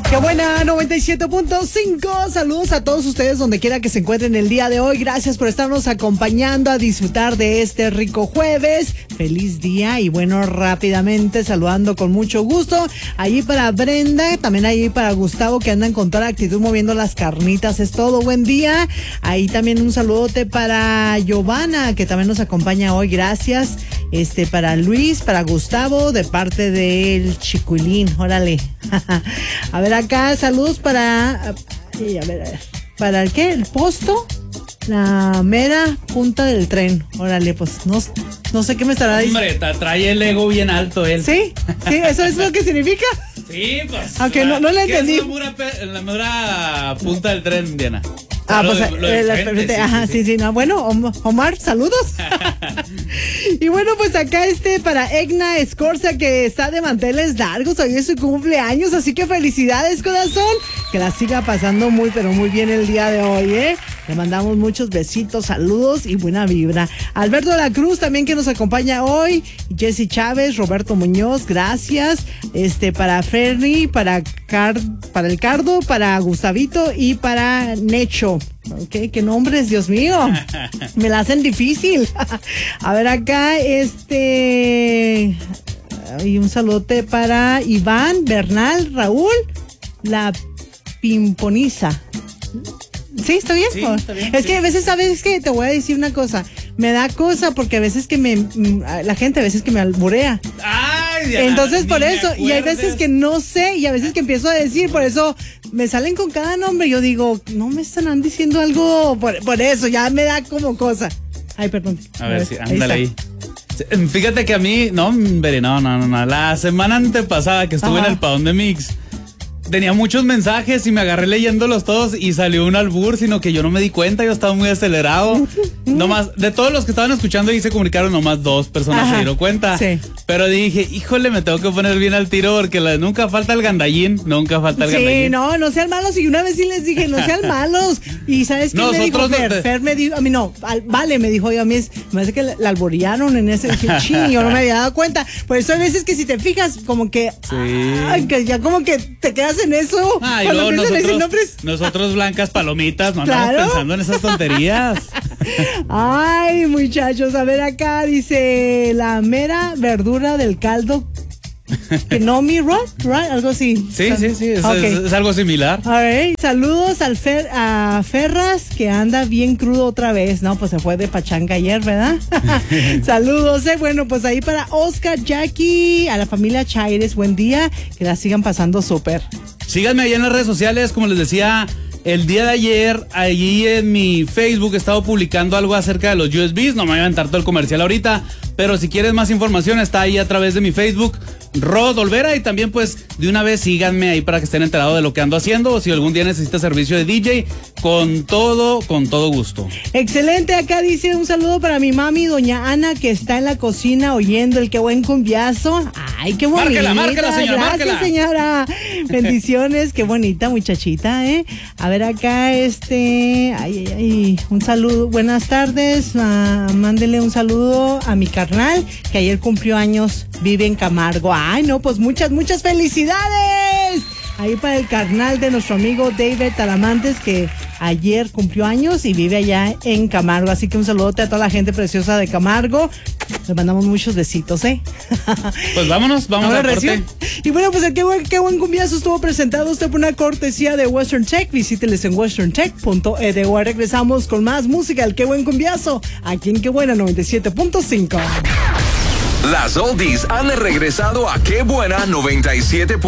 Qué buena, 97.5. Saludos a todos ustedes donde quiera que se encuentren el día de hoy. Gracias por estarnos acompañando a disfrutar de este rico jueves. Feliz día y bueno, rápidamente saludando con mucho gusto. Allí para Brenda, también allí para Gustavo que andan con toda la actitud moviendo las carnitas. Es todo, buen día. Ahí también un saludote para Giovanna que también nos acompaña hoy. Gracias. Para Luis, para Gustavo, de parte del Chicuilín. Órale. A ver acá, saludos para ¿para el qué? ¿El Posto? La mera punta del tren. Órale, pues no sé qué me estará diciendo. Hombre, trae el ego bien alto él. ¿Sí? ¿Eso es lo que significa? Sí, pues. Aunque no le entendí. Es la mera punta del tren, Diana. Sí. No, bueno, Omar, saludos. Y bueno, pues acá para Egna Escorza que está de manteles largos, hoy es su cumpleaños, así que felicidades, corazón, que la siga pasando muy, pero muy bien el día de hoy, Le mandamos muchos besitos, saludos y buena vibra. Alberto de la Cruz también que nos acompaña hoy, Jessy Chávez, Roberto Muñoz, gracias, para Ferny, para el Cardo, para Gustavito y para Necho. Ok, qué nombres, Dios mío. Me la hacen difícil. A ver acá, y un saludote para Iván, Bernal, Raúl, la Pimponiza. ¿Sí? ¿Está bien? Sí, está bien. Es que a veces, ¿sabes qué? Te voy a decir una cosa. Me da cosa porque a veces que la gente a veces que me alburea. Ay, Diana, entonces por eso, y hay veces que no sé, y a veces que empiezo a decir, por eso me salen con cada nombre, yo digo, no me están diciendo algo, por eso, ya me da como cosa. Ay, perdón. A ver, sí, ándale ahí. Fíjate que a mí, no, la semana antepasada que estuve en el Padón de Mix, tenía muchos mensajes y me agarré leyéndolos todos y salió un albur, sino que yo no me di cuenta, yo estaba muy acelerado. Nomás, de todos los que estaban escuchando y se comunicaron, nomás 2 personas se dieron cuenta. Sí. Pero dije, híjole, me tengo que poner bien al tiro porque nunca falta el gandallín, gandallín. Sí, no sean malos. Y una vez sí les dije, no sean malos. Y ¿sabes qué me dijo Fer? Fer me dijo, a mí no, Vale me dijo, a mí me hace que la alborearon en ese ching, yo no me había dado cuenta. Por eso hay veces que si te fijas, como que, que ya como que te quedas en eso. Y luego nosotros blancas palomitas, no andamos pensando en esas tonterías. Ay, muchachos, a ver acá dice la mera verdura del caldo. Que no mi right, algo así. Sí, es algo similar. A ver, saludos a Ferras que anda bien crudo otra vez. No, pues se fue de pachanga ayer, ¿verdad? Saludos, bueno, pues ahí para Oscar, Jackie, a la familia Chaires, buen día, que la sigan pasando súper. Síganme ahí en las redes sociales, como les decía. El día de ayer, allí en mi Facebook, he estado publicando algo acerca de los USBs. No me voy a aventar todo el comercial ahorita, pero si quieres más información, está ahí a través de mi Facebook, Rod Olvera, y también pues de una vez síganme ahí para que estén enterados de lo que ando haciendo, o si algún día necesita servicio de DJ, con todo gusto. Excelente, acá dice un saludo para mi mami, doña Ana, que está en la cocina oyendo el Qué Buen Cumbiazo. Ay, qué bonita. Márquela, señora, gracias, márquela. Señora. Bendiciones, qué bonita muchachita, A ver acá, un saludo, buenas tardes, mándele un saludo a mi carnal, que ayer cumplió años, vive en Camargo. Ay, no, pues muchas felicidades. Ahí para el carnal de nuestro amigo David Talamantes, que ayer cumplió años y vive allá en Camargo. Así que un saludote a toda la gente preciosa de Camargo. Les mandamos muchos besitos, Pues vamos a corte. Y bueno, pues el Qué Buen Cumbiazo estuvo presentado usted por una cortesía de Western Tech. Visíteles en westerntech.edu. Regresamos con más música, el Qué Buen Cumbiazo, aquí en Qué Buena 97.5. Las oldies han regresado a Qué Buena 97.5.